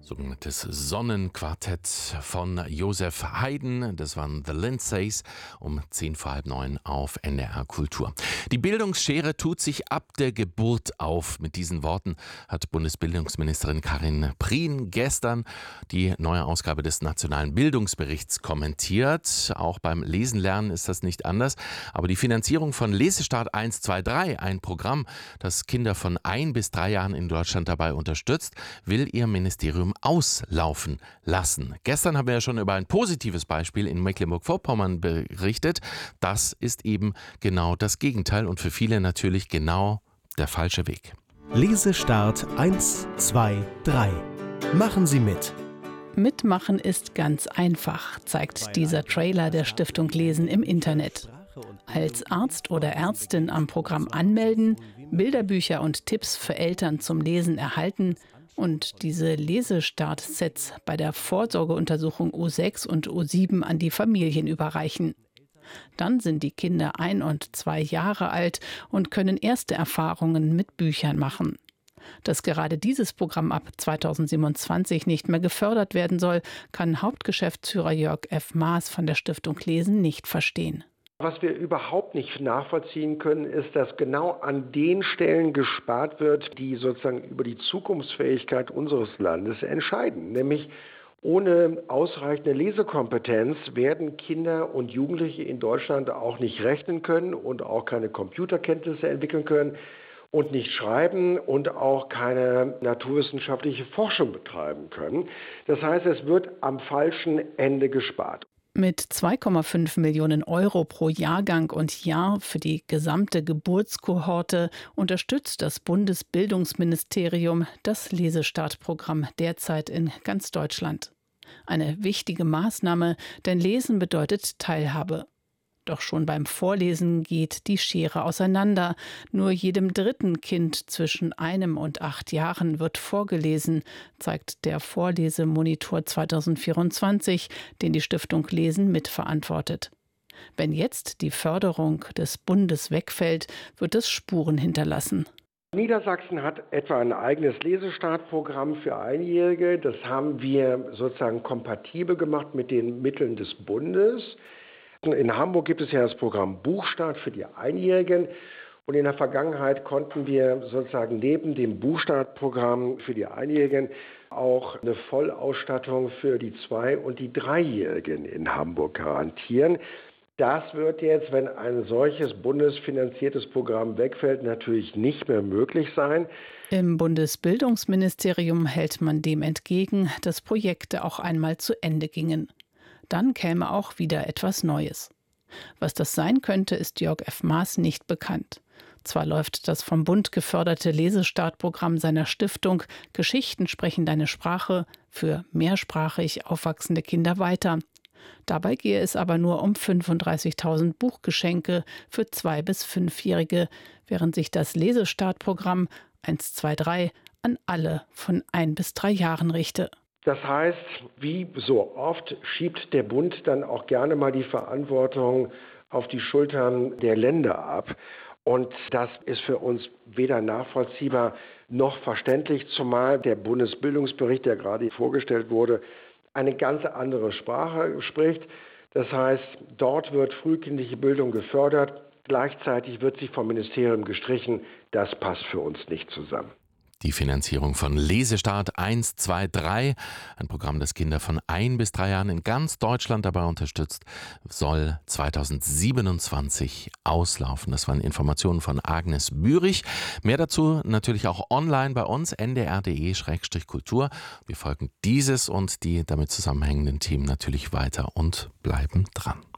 Sogenanntes Sonnenquartett von Joseph Haydn. Das waren The Lindsays um 10 vor halb 9 auf NDR Kultur. Die Bildungsschere tut sich ab der Geburt auf. Mit diesen Worten hat Bundesbildungsministerin Karin Prien gestern die neue Ausgabe des Nationalen Bildungsberichts kommentiert. Auch beim Lesen lernen ist das nicht anders. Aber die Finanzierung von Lesestart 1, 2, 3, ein Programm, das Kinder von 1 bis 3 Jahren in Deutschland dabei unterstützt, will ihr Ministerium auslaufen lassen. Gestern haben wir ja schon über ein positives Beispiel in Mecklenburg-Vorpommern berichtet. Das ist eben genau das Gegenteil und für viele natürlich genau der falsche Weg. Lesestart 1, 2, 3. Machen Sie mit. Mitmachen ist ganz einfach, zeigt dieser Trailer der Stiftung Lesen im Internet. Als Arzt oder Ärztin am Programm anmelden, Bilderbücher und Tipps für Eltern zum Lesen erhalten und diese Lesestart-Sets bei der Vorsorgeuntersuchung U6 und U7 an die Familien überreichen. Dann sind die Kinder 1 und 2 Jahre alt und können erste Erfahrungen mit Büchern machen. Dass gerade dieses Programm ab 2027 nicht mehr gefördert werden soll, kann Hauptgeschäftsführer Jörg F. Maas von der Stiftung Lesen nicht verstehen. Was wir überhaupt nicht nachvollziehen können, ist, dass genau an den Stellen gespart wird, die sozusagen über die Zukunftsfähigkeit unseres Landes entscheiden. Nämlich ohne ausreichende Lesekompetenz werden Kinder und Jugendliche in Deutschland auch nicht rechnen können und auch keine Computerkenntnisse entwickeln können und nicht schreiben und auch keine naturwissenschaftliche Forschung betreiben können. Das heißt, es wird am falschen Ende gespart. Mit 2,5 Millionen Euro pro Jahrgang und Jahr für die gesamte Geburtskohorte unterstützt das Bundesbildungsministerium das Lesestartprogramm derzeit in ganz Deutschland. Eine wichtige Maßnahme, denn Lesen bedeutet Teilhabe. Doch schon beim Vorlesen geht die Schere auseinander. Nur jedem dritten Kind zwischen 1 und 8 Jahren wird vorgelesen, zeigt der Vorlesemonitor 2024, den die Stiftung Lesen mitverantwortet. Wenn jetzt die Förderung des Bundes wegfällt, wird es Spuren hinterlassen. Niedersachsen hat etwa ein eigenes Lesestartprogramm für Einjährige. Das haben wir sozusagen kompatibel gemacht mit den Mitteln des Bundes. In Hamburg gibt es ja das Programm Buchstart für die Einjährigen. Und in der Vergangenheit konnten wir sozusagen neben dem Buchstartprogramm für die Einjährigen auch eine Vollausstattung für die 2- und die 3-Jährigen in Hamburg garantieren. Das wird jetzt, wenn ein solches bundesfinanziertes Programm wegfällt, natürlich nicht mehr möglich sein. Im Bundesbildungsministerium hält man dem entgegen, dass Projekte auch einmal zu Ende gingen. Dann käme auch wieder etwas Neues. Was das sein könnte, ist Jörg F. Maas nicht bekannt. Zwar läuft das vom Bund geförderte Lesestartprogramm seiner Stiftung Geschichten sprechen deine Sprache für mehrsprachig aufwachsende Kinder weiter. Dabei gehe es aber nur um 35.000 Buchgeschenke für 2- bis 5-Jährige, während sich das Lesestartprogramm 1, 2, 3 an alle von 1 bis 3 Jahren richte. Das heißt, wie so oft schiebt der Bund dann auch gerne mal die Verantwortung auf die Schultern der Länder ab. Und das ist für uns weder nachvollziehbar noch verständlich, zumal der Bundesbildungsbericht, der gerade vorgestellt wurde, eine ganz andere Sprache spricht. Das heißt, dort wird frühkindliche Bildung gefördert, gleichzeitig wird sie vom Ministerium gestrichen. Das passt für uns nicht zusammen. Die Finanzierung von Lesestart 1, 2, 3, ein Programm, das Kinder von 1 bis 3 Jahren in ganz Deutschland dabei unterstützt, soll 2027 auslaufen. Das waren Informationen von Agnes Bürich. Mehr dazu natürlich auch online bei uns, ndr.de/kultur. Wir folgen dieses und die damit zusammenhängenden Themen natürlich weiter und bleiben dran.